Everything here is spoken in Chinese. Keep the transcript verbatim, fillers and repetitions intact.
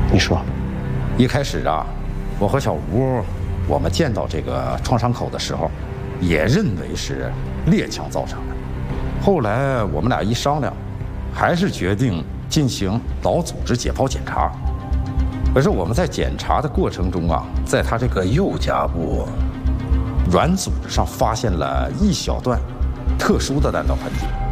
你说， 一开始啊，我和小吴，我们见到这个创伤口的时候，也认为是猎枪造成的。后来我们俩一商量，还是决定进行脑组织解剖检查。可是我们在检查的过程中啊，在他这个右颊部软组织上发现了一小段特殊的弹道痕迹。